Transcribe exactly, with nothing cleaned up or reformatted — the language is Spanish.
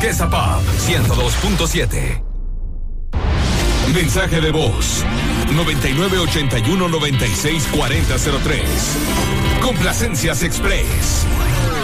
Turquesa Pop ciento dos punto siete. Mensaje de voz noventa y nueve ochenta y uno noventa y seis cuarenta cero tres. Complacencias Express.